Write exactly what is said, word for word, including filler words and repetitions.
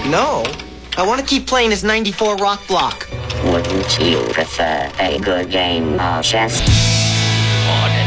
No. I want to keep playing his ninety-four rock block. Wouldn't you prefer a good game of chess? On